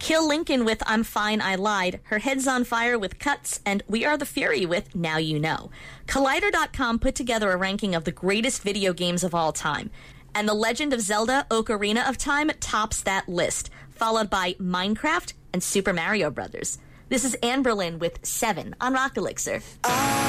Kill Lincoln with I'm Fine, I Lied, Her Head's on Fire with Cuts, and We Are the Fury with Now You Know. Collider.com put together a ranking of the greatest video games of all time, and The Legend of Zelda Ocarina of Time tops that list, followed by Minecraft and Super Mario Brothers. This is Anne Berlin with 7 on Rock Elixir.